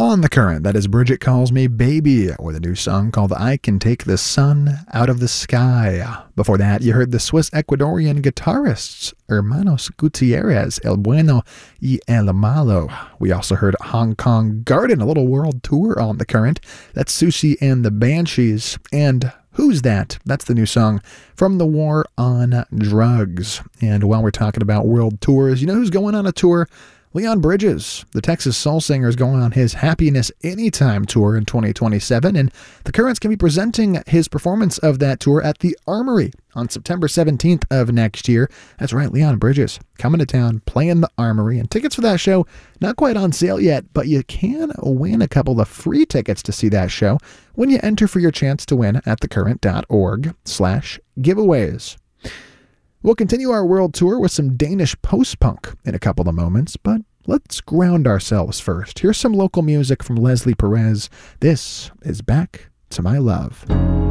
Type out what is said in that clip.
On The Current, that is Bridget Calls Me Baby, with a new song called I Can Take the Sun Out of the Sky. Before that, you heard the Swiss-Ecuadorian guitarists Hermanos Gutierrez, El Bueno y El Malo. We also heard Hong Kong Garden, a little world tour on The Current. That's Sushi and the Banshees. And Who's That? That's the new song from The War on Drugs. And while we're talking about world tours, you know who's going on a tour? Leon Bridges, the Texas soul singer, is going on his Happiness Anytime tour in 2027, and The Currents can be presenting his performance of that tour at the Armory on September 17th of next year. That's right, Leon Bridges coming to town, playing the Armory, and tickets for that show not quite on sale yet, but you can win a couple of free tickets to see that show when you enter for your chance to win at thecurrent.org/giveaways. We'll continue our world tour with some Danish post-punk in a couple of moments, but let's ground ourselves first. Here's some local music from Leslie Perez. This is Back to My Love.